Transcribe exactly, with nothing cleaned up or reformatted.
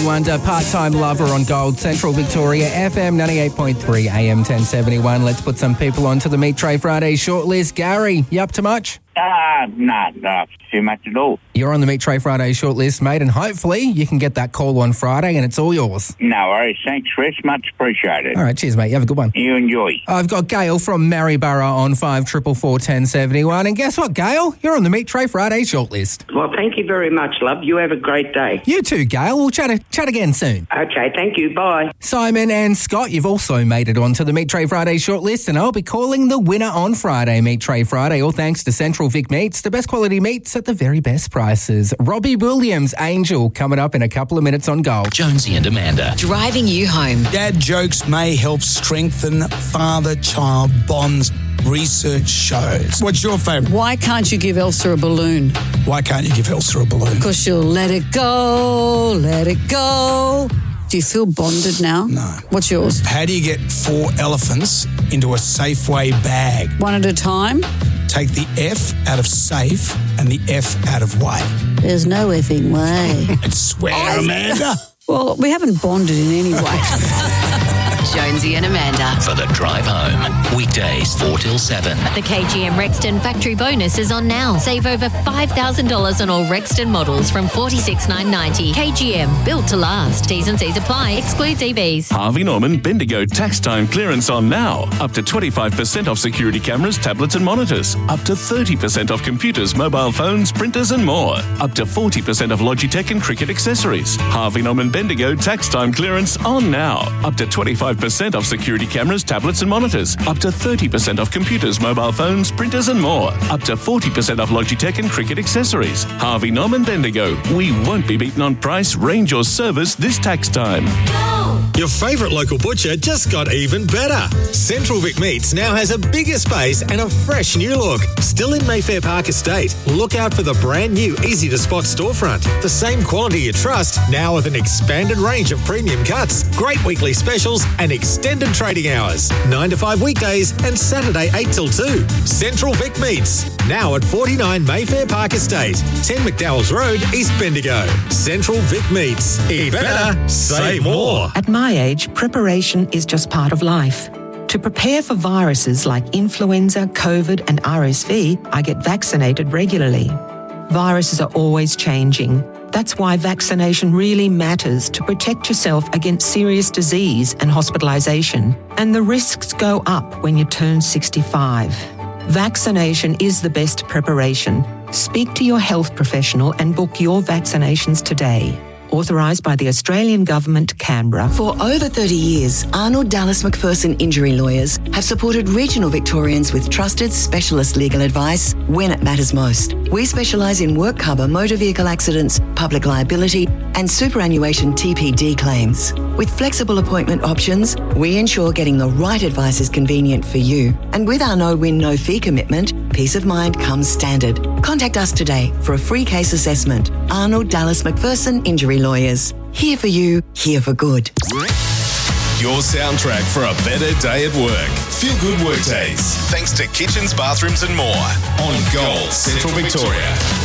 Stevie Wonder, Part-Time Lover on Gold, Central Victoria, F M ninety-eight point three, A M ten seventy-one. Let's put some people onto the Meat Tray Friday shortlist. Gary, you up to much? Ah, uh, no, no, too much at all. You're on the Meat Tray Friday shortlist, mate, and hopefully you can get that call on Friday and it's all yours. No worries. Thanks, Chris. Much appreciated. All right, cheers, mate. You have a good one. You enjoy. I've got Gail from Maryborough on five four four, one oh seven one. And guess what, Gail? You're on the Meat Tray Friday shortlist. Well, thank you very much, love. You have a great day. You too, Gail. We'll chat, chat again soon. Okay, thank you. Bye. Simon and Scott, you've also made it onto the Meat Tray Friday shortlist, and I'll be calling the winner on Friday, Meat Tray Friday, all thanks to Central Vic Meats, the best quality meats at the very best prices. Robbie Williams, Angel, coming up in a couple of minutes on Gold. Jonesy and Amanda. Driving you home. Dad jokes may help strengthen father-child bonds. Research shows. What's your favourite? Why can't you give Elsa a balloon? Why can't you give Elsa a balloon? Because she'll let it go, let it go. Do you feel bonded now? No. What's yours? How do you get four elephants into a Safeway bag? One at a time? Take the F out of safe and the F out of way. There's no effing way. I swear, Amanda. Well, we haven't bonded in any way. Jonesy and Amanda. For the drive home. Weekdays four till seven. The K G M Rexton factory bonus is on now. Save over five thousand dollars on all Rexton models from forty-six thousand nine hundred ninety dollars. K G M, built to last. T's and C's apply. Excludes E Vs. Harvey Norman Bendigo tax time clearance on now. Up to twenty-five percent off security cameras, tablets and monitors. Up to thirty percent off computers, mobile phones, printers and more. Up to forty percent off Logitech and cricket accessories. Harvey Norman Bendigo tax time clearance on now. Up to twenty-five percent off security cameras, tablets and monitors. Up to thirty percent off computers, mobile phones, printers and more. Up to forty percent off Logitech and cricket accessories. Harvey Norman Bendigo. We won't be beaten on price, range or service this tax time. Your favourite local butcher just got even better. Central Vic Meats now has a bigger space and a fresh new look. Still in Mayfair Park Estate. Look out for the brand new easy-to-spot storefront. The same quality you trust, now with an expanded range of premium cuts, great weekly specials and extended trading hours. nine to five weekdays and Saturday eight till two. Central Vic Meats, now at forty-nine Mayfair Park Estate, ten McDowell's Road, East Bendigo. Central Vic Meats. Eat better, save more. At my age, preparation is just part of life. To prepare for viruses like influenza, COVID and R S V, I get vaccinated regularly. Viruses are always changing. That's why vaccination really matters to protect yourself against serious disease and hospitalisation. And the risks go up when you turn sixty-five. Vaccination is the best preparation. Speak to your health professional and book your vaccinations today. Authorised by the Australian Government, Canberra. For over thirty years, Arnold Dallas McPherson Injury Lawyers have supported regional Victorians with trusted specialist legal advice when it matters most. We specialise in work cover, motor vehicle accidents, public liability and superannuation T P D claims. With flexible appointment options, we ensure getting the right advice is convenient for you. And with our no-win, no-fee commitment, peace of mind comes standard. Contact us today for a free case assessment. Arnold Dallas McPherson Injury Lawyers. Here for you, here for good. Your soundtrack for a better day at work. Feel good work days. Thanks to Kitchens, Bathrooms and More. On Gold, Central Victoria.